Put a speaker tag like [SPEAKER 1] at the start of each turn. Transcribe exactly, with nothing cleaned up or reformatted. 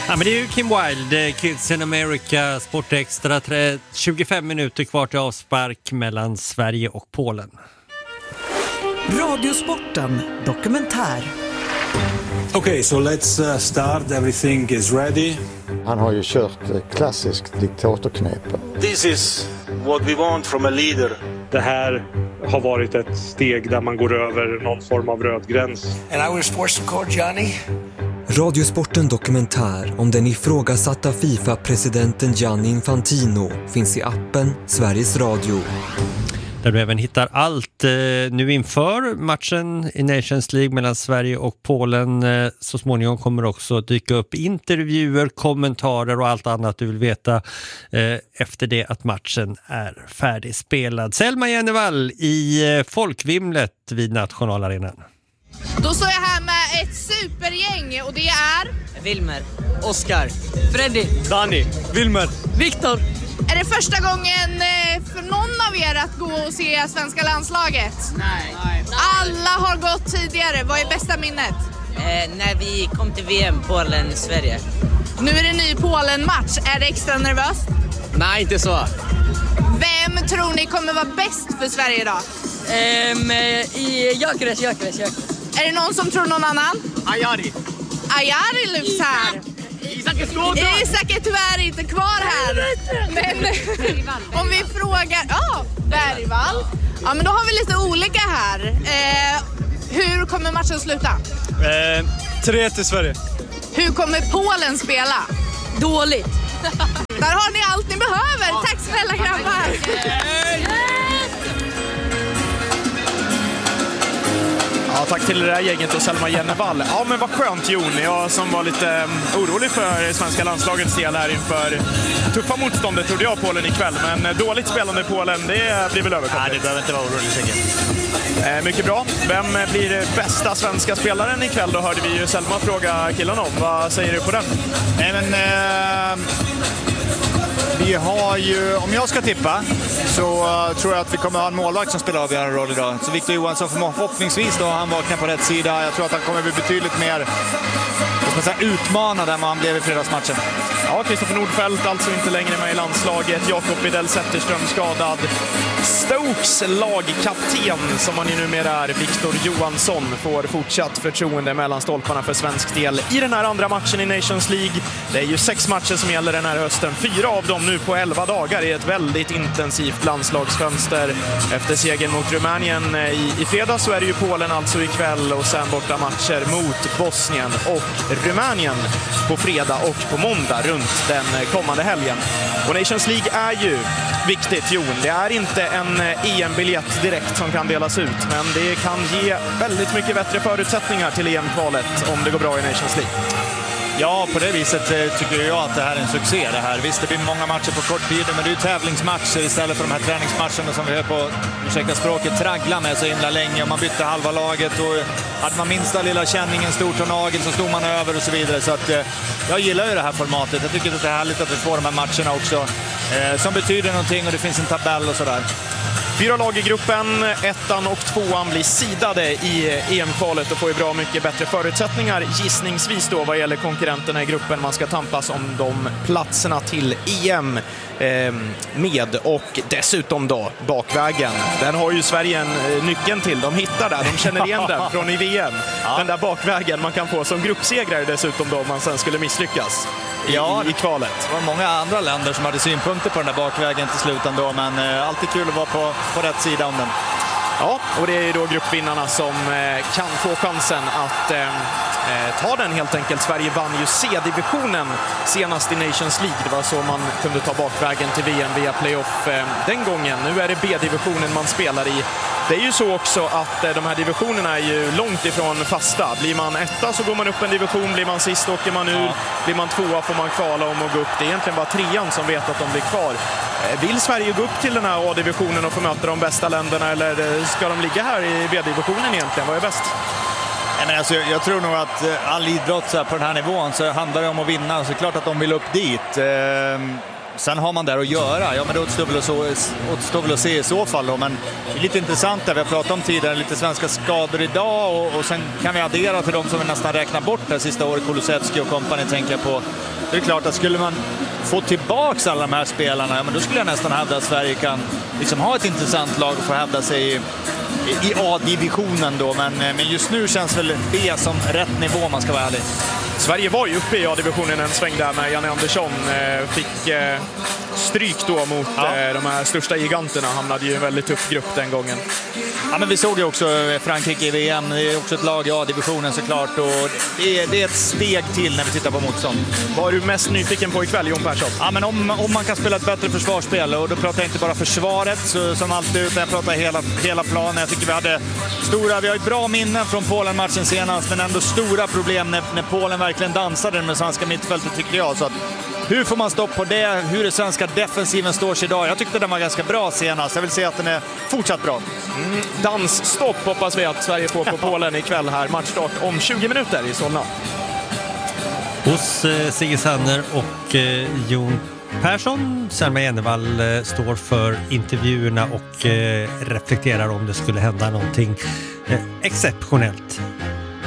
[SPEAKER 1] Ja, men det är ju Kim Wilde, Kids in America, Sport Extra, tjugofem minuter kvar till avspark mellan Sverige och Polen.
[SPEAKER 2] Radiosporten dokumentär.
[SPEAKER 3] Okay, so let's uh, start. Everything is ready.
[SPEAKER 4] Han har ju kört klassiskt diktatorknep.
[SPEAKER 3] This is what we want from a leader.
[SPEAKER 5] Det här har varit ett steg där man går över någon form av röd gräns.
[SPEAKER 6] And I was forced to call Johnny.
[SPEAKER 7] Radiosporten dokumentär om den ifrågasatta FIFA-presidenten Gianni Infantino finns i appen Sveriges Radio.
[SPEAKER 1] Där du även hittar allt eh, nu inför matchen i Nations League mellan Sverige och Polen. Eh, så småningom kommer också dyka upp intervjuer, kommentarer och allt annat du vill veta eh, efter det att matchen är färdigspelad. Selma Jennevall i eh, folkvimlet vid Nationalarenan.
[SPEAKER 8] Då står jag här med ett supergäng och det är...
[SPEAKER 9] Wilmer, Oskar, Freddy,
[SPEAKER 5] Danny, Wilmer,
[SPEAKER 9] Viktor.
[SPEAKER 8] Är det första gången för någon av er att gå och se svenska landslaget?
[SPEAKER 9] Nej.
[SPEAKER 8] Alla har gått tidigare. Vad är bästa minnet?
[SPEAKER 9] Eh, när vi kom till V M, Polen, Sverige.
[SPEAKER 8] Nu är det ny Polen-match. Är det extra nervöst?
[SPEAKER 9] Nej, inte så.
[SPEAKER 8] Vem tror ni kommer vara bäst för Sverige idag?
[SPEAKER 9] Ehm, i Gökeres, Gökeres, Gökeres.
[SPEAKER 8] Är det någon som tror någon annan?
[SPEAKER 9] Ajari.
[SPEAKER 8] Ajari lyfts här.
[SPEAKER 9] Isak är skål.
[SPEAKER 8] Isak är tyvärr inte kvar här. Men om vi frågar... Ja, Bergvall. Ja, men då har vi lite olika här. Eh, hur kommer matchen sluta?
[SPEAKER 5] Eh, tre till Sverige.
[SPEAKER 8] Hur kommer Polen spela?
[SPEAKER 9] Dåligt.
[SPEAKER 8] Där har ni allt ni behöver. Tack snälla grabbar.
[SPEAKER 10] Ja, tack till det där gänget och Selma Jennevall. Ja, men vad skönt, Jon. Jag som var lite orolig för svenska landslagets del här inför tuffa motståndet trodde jag Polen ikväll. Men dåligt spelande Polen, det blir väl överkomligt.
[SPEAKER 11] Nej, det behöver inte vara orolig säkert.
[SPEAKER 10] Eh, mycket bra. Vem blir bästa svenska spelaren ikväll? Då hörde vi ju Selma fråga killarna om. Vad säger du på den?
[SPEAKER 11] Nej, men... Eh... Vi har ju, om jag ska tippa, så uh, tror jag att vi kommer ha en målvakt som spelar avgörande roll idag. Så Victor Johansson får förhoppningsvis då han vaknar på rätt sida. Jag tror att han kommer bli betydligt mer säga, utmanad än vad han blev i fredagsmatchen.
[SPEAKER 10] Ja, Kristoffer Nordfeldt alltså inte längre med i landslaget. Jakob Widell Zetterström skadad. Stokes lagkapten, som han ju numera är, Victor Johansson, får fortsatt förtroende mellan stolparna för svensk del i den här andra matchen i Nations League. Det är ju sex matcher som gäller den här hösten. Fyra av dem nu på elva dagar i ett väldigt intensivt landslagsfönster. Efter segern mot Rumänien i, i fredag så är det ju Polen alltså ikväll och sen borta matcher mot Bosnien och Rumänien på fredag och på måndag runt den kommande helgen. Och Nations League är ju viktigt, Jon. Det är inte en E M-biljett direkt som kan delas ut, men det kan ge väldigt mycket bättre förutsättningar till E M-kvalet om det går bra i Nations League.
[SPEAKER 11] Ja, på det viset tycker jag att det här är en succé det här. Visst, det blir många matcher på kort tid, men det är ju tävlingsmatcher istället för de här träningsmatcherna som vi hör på, ursäkta språket, traggla med så himla länge. Och man bytte halva laget och hade man minsta lilla känningen, stort och nagel, så stod man över och så vidare. Så att jag gillar ju det här formatet. Jag tycker att det är härligt att vi får de här matcherna också eh, som betyder någonting och det finns en tabell och sådär.
[SPEAKER 10] Fyra lag i gruppen, ettan och tvåan blir sidade i E M-kvalet och får ju bra mycket bättre förutsättningar gissningsvis då vad gäller konkurrenterna i gruppen. Man ska tampas om de platserna till E M eh, med och dessutom då bakvägen. Den har ju Sverige en eh, nyckeln till. De hittar där, de känner igen den från i V M. Ja. Den där bakvägen man kan få som gruppsegrare dessutom då om man sen skulle misslyckas. I, ja, i kvalet.
[SPEAKER 11] Det var många andra länder som hade synpunkter på den där bakvägen till slut ändå, men eh, alltid kul att vara på, på rätt sida om den.
[SPEAKER 10] Ja, och det är då gruppvinnarna som eh, kan få chansen att eh, ta den helt enkelt. Sverige vann ju C-divisionen senast i Nations League. Det var så man kunde ta bakvägen till V M via playoff eh, den gången. Nu är det B-divisionen man spelar i. Det är ju så också att eh, de här divisionerna är ju långt ifrån fasta. Blir man etta så går man upp en division, blir man sist åker man ur. Ja. Blir man tvåa får man kvala om och gå upp. Det är egentligen bara trean som vet att de blir kvar. Eh, vill Sverige gå upp till den här A-divisionen och få möta de bästa länderna, eller ska de ligga här i B-divisionen egentligen? Vad är bäst?
[SPEAKER 11] Nej, men alltså, jag tror nog att all idrott så här, på den här nivån så handlar det om att vinna. Så klart att de vill upp dit. Eh, sen har man där att göra. Ja, men det återstår väl att, så, återstår väl att se i så fall då. Men det är lite intressant där vi har pratat om tidigare, lite svenska skador idag och, och sen kan vi addera till de som vi nästan räknar bort det sista året, Kulusevski och kompani tänker jag på. Det är klart att skulle man få tillbaka alla de här spelarna, ja, men då skulle jag nästan hävda att Sverige kan liksom ha ett intressant lag och få hävda sig i, i, i A-divisionen då. Men, men just nu känns väl B som rätt nivå, man ska vara ärlig.
[SPEAKER 10] Sverige var ju uppe i A-divisionen en sväng där med Janne Andersson. Fick stryk då mot ja. de här största giganterna. Hamnade ju i en väldigt tuff grupp den gången.
[SPEAKER 11] Ja, men vi såg ju också Frankrike i V M. Det är också ett lag i A-divisionen såklart. Och det, är, det är ett steg till när vi tittar på motstånd.
[SPEAKER 10] Vad är du mest nyfiken på ikväll, Jon Persson?
[SPEAKER 11] Ja, men om, om man kan spela ett bättre försvarsspel. Och då pratar jag inte bara försvaret så, som alltid, utan jag pratar hela, hela planen. Jag tycker vi hade stora, vi har ett bra minnen från Polen-matchen senast. Men ändå stora problem när, när Polen verkligen dansade med svenska mittfältet, tycker jag. Så att, hur får man stopp på det? Hur är svenska defensiven står sig idag? Jag tyckte den var ganska bra senast. Jag vill se att den är fortsatt bra.
[SPEAKER 10] Mm, dansstopp hoppas vi att Sverige får på Polen ikväll här. Matchstart om tjugo minuter i Solna.
[SPEAKER 1] Hos eh, Sigge Sanner och eh, Jon Persson. Selma Jennevall eh, står för intervjuerna och eh, reflekterar om det skulle hända någonting eh, exceptionellt.